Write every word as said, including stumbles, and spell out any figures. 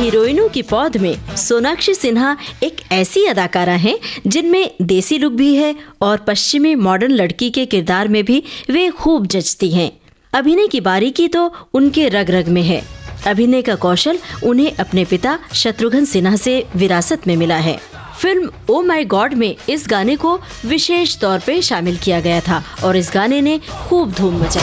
हीरोइनों की पौध में सोनाक्षी सिन्हा एक ऐसी अदाकारा हैं जिनमें देसी लुक भी है और पश्चिमी मॉडर्न लड़की के किरदार में भी वे खूब जचती हैं। अभिनय की बारीकी तो उनके रग रग में है। अभिनय का कौशल उन्हें अपने पिता शत्रुघ्न सिन्हा से विरासत में मिला है। फिल्म ओ माय गॉड में इस गाने को विशेष तौर पे शामिल किया गया था और इस गाने ने खूब धूम मचाई।